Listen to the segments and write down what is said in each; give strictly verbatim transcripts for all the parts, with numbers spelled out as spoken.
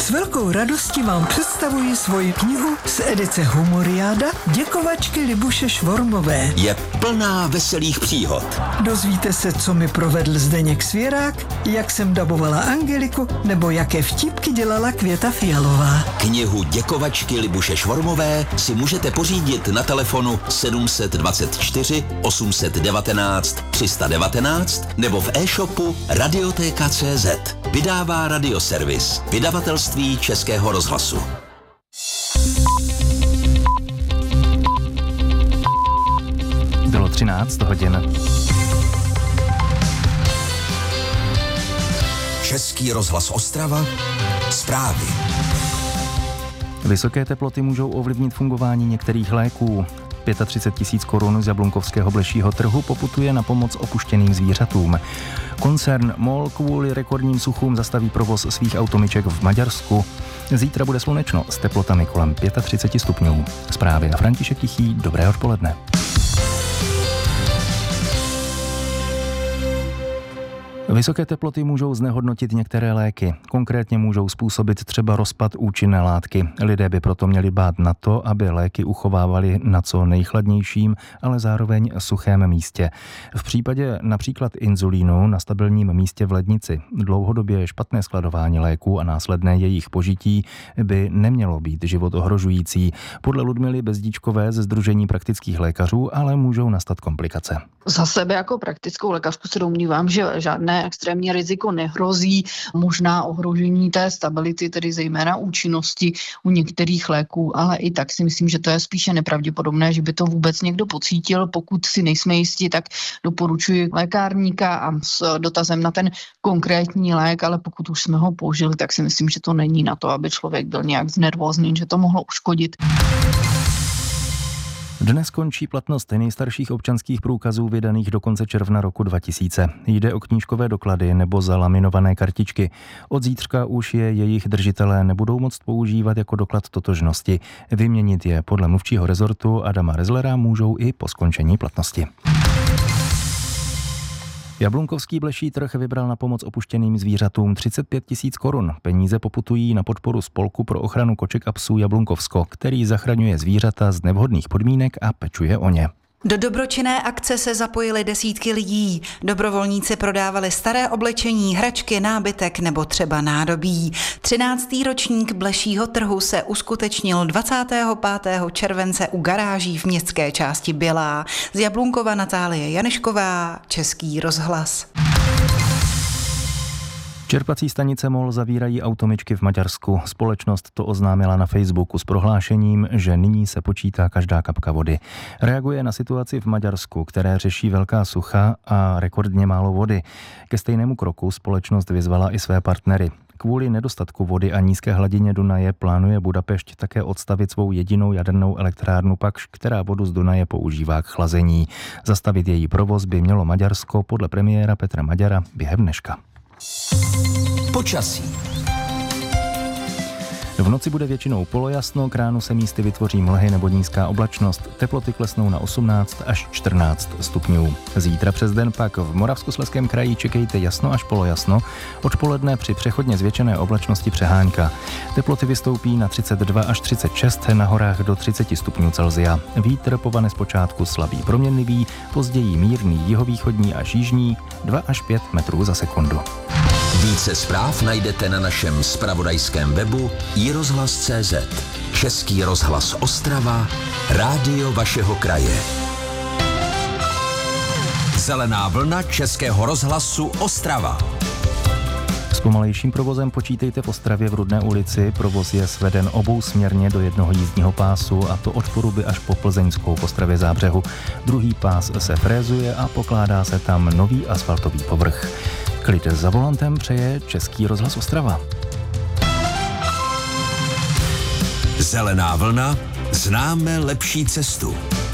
S velkou radostí vám představuji svoji knihu z edice Humoriáda Děkovačky Libuše Švormové. Je plná veselých příhod. Dozvíte se, co mi provedl Zdeněk Svěrák, jak jsem dabovala Angeliku, nebo jaké vtipky dělala Květa Fialová. Knihu Děkovačky Libuše Švormové si můžete pořídit na telefonu sedm dvacet čtyři osm devatenáct tři sta devatenáct nebo v e-shopu Radiotéka tečka cé zet. Vydává Radioservis, vydavatelství Českého rozhlasu. Bylo třináct hodin. Český rozhlas Ostrava, zprávy. Vysoké teploty můžou ovlivnit fungování některých léků. třicet pět tisíc korun z jablunkovského blešího trhu poputuje na pomoc opuštěným zvířatům. Koncern MOL kvůli rekordním suchům zastaví provoz svých automyček v Maďarsku. Zítra bude slunečno s teplotami kolem třicet pět stupňů. Zprávy a František Tichý, dobré odpoledne. Vysoké teploty můžou znehodnotit některé léky. Konkrétně můžou způsobit třeba rozpad účinné látky. Lidé by proto měli dbát na to, aby léky uchovávali na co nejchladnějším, ale zároveň suchém místě. V případě například inzulínu na stabilním místě v lednici dlouhodobě špatné skladování léků a následné jejich požití by nemělo být život ohrožující. Podle Ludmily Bezdíčkové ze Sdružení praktických lékařů ale můžou nastat komplikace. Za sebe jako praktickou lékařku se domnívám, že žádné extrémní riziko nehrozí, možná ohrožení té stability, tedy zejména účinnosti u některých léků, ale i tak si myslím, že to je spíše nepravděpodobné, že by to vůbec někdo pocítil. Pokud si nejsme jistí, tak doporučuji lékárníka a s dotazem na ten konkrétní lék, ale pokud už jsme ho použili, tak si myslím, že to není na to, aby člověk byl nějak znervózní, že to mohlo uškodit. Dnes končí platnost nejstarších občanských průkazů vydaných do konce června roku dva tisíce. Jde o knížkové doklady nebo zalaminované kartičky. Od zítřka už je jejich držitelé nebudou moct používat jako doklad totožnosti. Vyměnit je podle mluvčího rezortu Adama Rezlera můžou i po skončení platnosti. Jablunkovský bleší trh vybral na pomoc opuštěným zvířatům třicet pět tisíc korun. Peníze poputují na podporu Spolku pro ochranu koček a psů Jablunkovsko, který zachraňuje zvířata z nevhodných podmínek a pečuje o ně. Do dobročinné akce se zapojily desítky lidí. Dobrovolníci prodávali staré oblečení, hračky, nábytek nebo třeba nádobí. třináctý ročník blešího trhu se uskutečnil dvacátého pátého července u garáží v městské části Bělá. Z Jablunkova Natálie Janešková, Český rozhlas. Čerpací stanice MOL zavírají automyčky v Maďarsku. Společnost to oznámila na Facebooku s prohlášením, že nyní se počítá každá kapka vody. Reaguje na situaci v Maďarsku, které řeší velká sucha a rekordně málo vody. Ke stejnému kroku společnost vyzvala i své partnery. Kvůli nedostatku vody a nízké hladině Dunaje plánuje Budapešť také odstavit svou jedinou jadernou elektrárnu Pakš, která vodu z Dunaje používá k chlazení. Zastavit její provoz by mělo Maďarsko podle premiéra Petra Maďara během dneška. Počasí. V noci bude většinou polojasno, k ránu se místy vytvoří mlhy nebo nízká oblačnost. Teploty klesnou na osmnáct až čtrnáct stupňů. Zítra přes den pak v Moravskoslezském kraji čekejte jasno až polojasno. Odpoledne při přechodně zvětšené oblačnosti přehánka. Teploty vystoupí na třicet dva až třicet šest, na horách do třicet stupňů Celsia. Vítr povane zpočátku slabý proměnlivý, později mírný jihovýchodní až jižní, dva až pět metrů za sekundu. Více zpráv najdete na našem zpravodajském webu i rozhlas tečka cé zet. Český rozhlas Ostrava, rádio vašeho kraje. Zelená vlna Českého rozhlasu Ostrava. S pomalejším provozem počítejte v Ostravě v Rudné ulici. Provoz je sveden obousměrně do jednoho jízdního pásu, a to od Poruby až po Plzeňskou v Ostravě Zábřehu. Druhý pás se frézuje a pokládá se tam nový asfaltový povrch. Klid za volantem přeje Český rozhlas Ostrava. Zelená vlna, známe lepší cestu.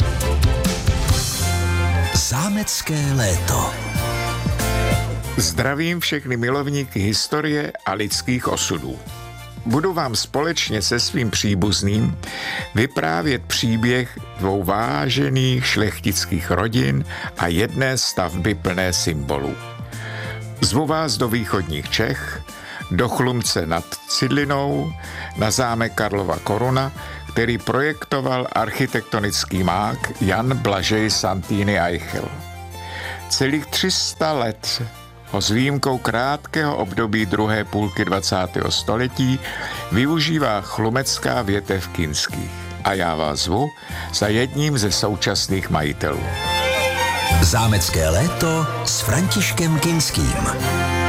Zámecké léto. Zdravím všechny milovníky historie a lidských osudů. Budu vám společně se svým příbuzným vyprávět příběh dvou vážených šlechtických rodin a jedné stavby plné symbolů. Zvu vás do východních Čech, do Chlumce nad Cidlinou na zámek Karlova Koruna, který projektoval architektonický mák Jan Blažej Santini Eichel. Celých tři sta let ho s výjimkou krátkého období druhé půlky dvacátého století využívá chlumecká větev Kinských. A já vás zvu za jedním ze současných majitelů. Zámecké léto s Františkem Kinským.